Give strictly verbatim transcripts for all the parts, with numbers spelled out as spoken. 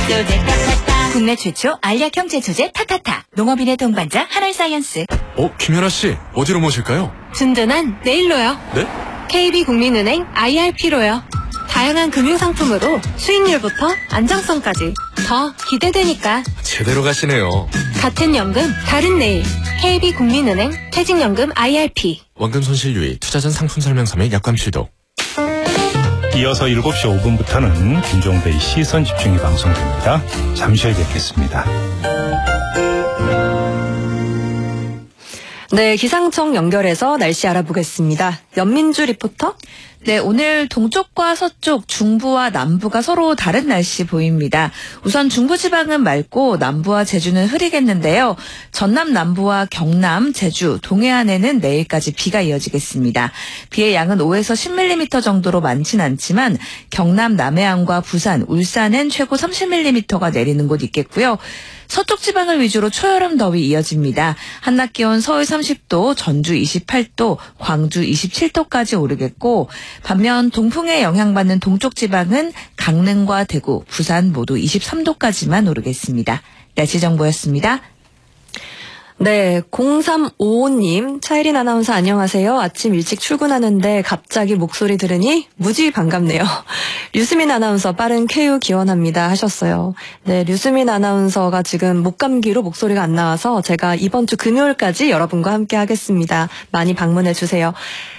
소재 타타타. 국내 최초 알약형 제초제 타타타. 농업인의 동반자 한올사이언스. 어, 김연아씨, 어디로 모실까요? 든든한 내일로요. 네? 케이비국민은행 아이알피로요. 다양한 금융상품으로 수익률부터 안정성까지 더 기대되니까. 제대로 가시네요. 같은 연금, 다른 내일. 케이비국민은행 퇴직연금 아이알피. 원금 손실 유의, 투자 전 상품 설명서 및 약관 필독. 이어서 일곱 시 오 분부터는 김종배의 시선 집중이 방송됩니다. 잠시 후에 뵙겠습니다. 네, 기상청 연결해서 날씨 알아보겠습니다. 연민주 리포터. 네, 오늘 동쪽과 서쪽, 중부와 남부가 서로 다른 날씨 보입니다. 우선 중부지방은 맑고 남부와 제주는 흐리겠는데요. 전남 남부와 경남, 제주, 동해안에는 내일까지 비가 이어지겠습니다. 비의 양은 오에서 십 밀리미터 정도로 많진 않지만 경남 남해안과 부산, 울산엔 최고 삼십 밀리미터가 내리는 곳 있겠고요. 서쪽 지방을 위주로 초여름 더위 이어집니다. 한낮 기온 서울 삼십 도, 전주 이십팔 도, 광주 이십칠 도까지 오르겠고 반면 동풍에 영향받는 동쪽 지방은 강릉과 대구, 부산 모두 이십삼 도까지만 오르겠습니다. 날씨 정보였습니다. 네, 공삼오오님, 차혜린 아나운서 안녕하세요. 아침 일찍 출근하는데 갑자기 목소리 들으니 무지 반갑네요. 류수민 아나운서 빠른 쾌유 기원합니다 하셨어요. 네, 류수민 아나운서가 지금 목감기로 목소리가 안 나와서 제가 이번 주 금요일까지 여러분과 함께 하겠습니다. 많이 방문해 주세요.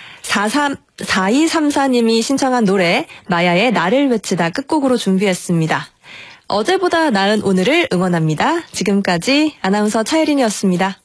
사이삼사님이 신청한 노래 마야의 나를 외치다 끝곡으로 준비했습니다. 어제보다 나은 오늘을 응원합니다. 지금까지 아나운서 차혜린이었습니다.